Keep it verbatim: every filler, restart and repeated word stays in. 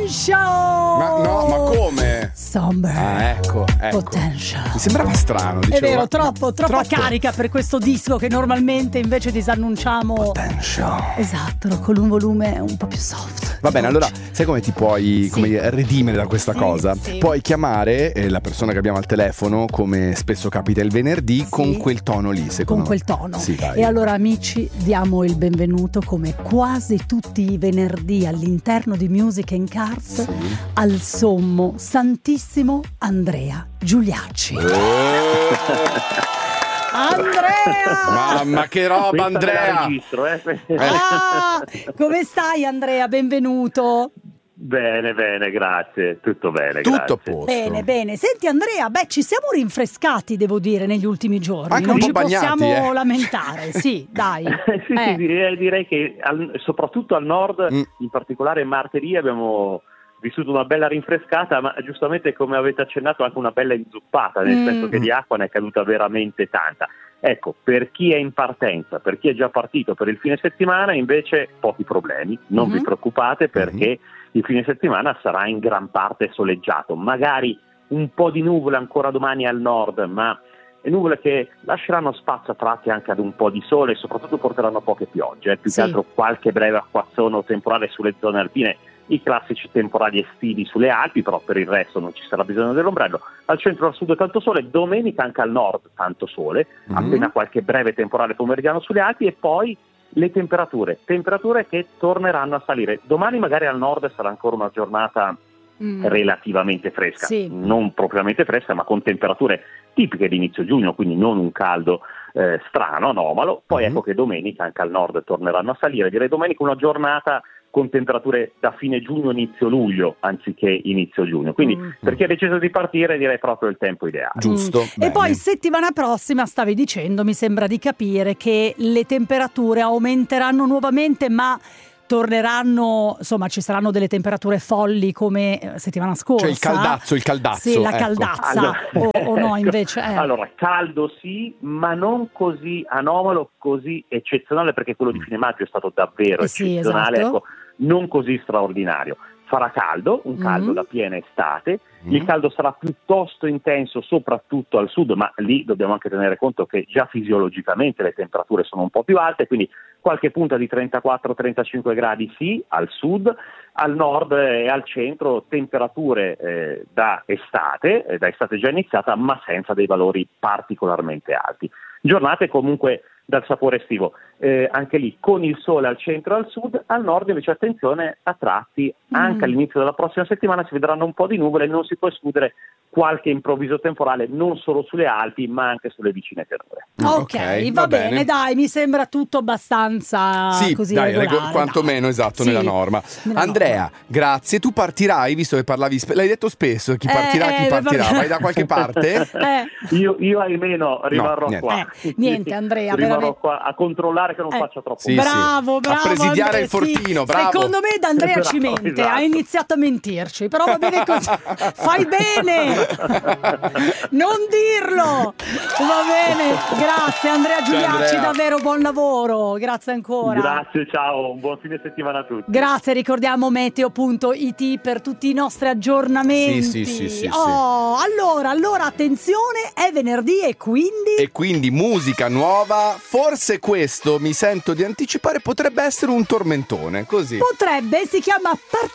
Potential. Ma no, ma come? Summer. Ah, ecco, ecco. Potential. Mi sembrava strano, dicevo. È vero, ma- troppo, troppa troppo. carica per questo disco che normalmente invece disannunciamo. Potential. Esatto, con un volume un po' più soft. Va bene, allora sai come ti puoi Sì. come dire, redimere da questa Sì, cosa? sì. Puoi chiamare eh, la persona che abbiamo al telefono, come spesso capita il venerdì, Sì. con quel tono lì, secondo Con me. quel tono. Sì, dai. E allora amici, diamo il benvenuto come quasi tutti i venerdì all'interno di Music and Cars Sì. al sommo santissimo Andrea Giuliacci. Andrea! Mamma che roba, Questa me la Andrea! registro, eh. Ah, come stai Andrea? Benvenuto. Bene, bene, grazie. Tutto bene, Tutto a grazie. posto. Bene, bene. Senti Andrea, beh, ci siamo rinfrescati, devo dire, negli ultimi giorni. Anche non un po' ci bagnati, possiamo eh. lamentare. Sì, dai. sì, Eh. sì, direi, direi che al- soprattutto al nord, Mm. in particolare martedì, abbiamo vissuto una bella rinfrescata, ma giustamente come avete accennato anche una bella inzuppata, nel Mm. senso che di acqua ne è caduta veramente tanta. Ecco, per chi è in partenza, per chi è già partito per il fine settimana, invece pochi problemi, non Mhm. vi preoccupate perché il fine settimana sarà in gran parte soleggiato, magari un po' di nuvole ancora domani al nord, ma nuvole che lasceranno spazio a tratti anche ad un po' di sole e soprattutto porteranno poche piogge, eh. più Sì. che altro qualche breve acquazzone o temporale sulle zone alpine, i classici temporali estivi sulle Alpi, però per il resto non ci sarà bisogno dell'ombrello. Al centro e al sud tanto sole, domenica anche al nord tanto sole, Mhm. appena qualche breve temporale pomeridiano sulle Alpi, e poi le temperature, temperature che torneranno a salire. Domani magari al nord sarà ancora una giornata Mm. relativamente fresca, Sì. non propriamente fresca, ma con temperature tipiche di inizio giugno, quindi non un caldo eh, strano, anomalo. Poi Mhm. ecco che domenica anche al nord torneranno a salire. Direi domenica una giornata con temperature da fine giugno inizio luglio anziché inizio giugno, quindi Mm. per chi ha deciso di partire direi proprio il tempo ideale. Giusto. Mm. E bene. poi settimana prossima stavi dicendo, mi sembra di capire, che le temperature aumenteranno nuovamente, ma torneranno, insomma, ci saranno delle temperature folli come eh, settimana scorsa. Cioè il caldazzo, il caldazzo. Sì, la ecco. caldazza. Allora- o, o no, ecco. invece. eh. Allora, caldo sì, ma non così anomalo, così eccezionale, perché quello di fine maggio è stato davvero Eh sì, eccezionale, esatto. ecco, non così straordinario. Farà caldo, un caldo Mhm. da piena estate, Mhm. il caldo sarà piuttosto intenso soprattutto al sud, ma lì dobbiamo anche tenere conto che già fisiologicamente le temperature sono un po' più alte, quindi qualche punta di trentaquattro trentacinque gradi sì al sud, al nord e al centro temperature eh, da estate, eh, da estate già iniziata, ma senza dei valori particolarmente alti. Giornate comunque dal sapore estivo, eh, anche lì con il sole al centro e al sud, al nord invece attenzione a tratti, anche Mm. all'inizio della prossima settimana si vedranno un po' di nuvole e non si può escludere qualche improvviso temporale non solo sulle Alpi ma anche sulle vicine pianure. Ok, Ok, va, va bene. bene. dai, mi sembra tutto abbastanza Sì, così dai, regolare, rego- quantomeno dai. esatto Sì, nella norma. nella Andrea, norma. grazie. Tu partirai, visto che parlavi, spe- l'hai detto spesso, chi Eh, partirà, eh, chi partirà. vabbè. Vai da qualche parte? Eh. Io, io almeno rimarrò niente. qua. Eh, niente, Andrea, rimarrò veramente. qua a controllare che non Eh, faccia troppo Sì, male. bravo, sì. bravo. A presidiare Andrea, il fortino, sì. bravo. Secondo me da Andrea ci Bravo, mente, esatto. ha iniziato a mentirci, però va bene così. Fai bene. Non dirlo. Va bene. Grazie Andrea Giuliacci, Andrea. davvero buon lavoro. Grazie ancora. Grazie, ciao, un buon fine settimana a tutti. Grazie, ricordiamo meteo punto it per tutti i nostri aggiornamenti. Sì, sì, sì, sì, oh, allora, allora attenzione, è venerdì e quindi E quindi musica nuova. Forse questo, mi sento di anticipare, potrebbe essere un tormentone, così. potrebbe, si chiama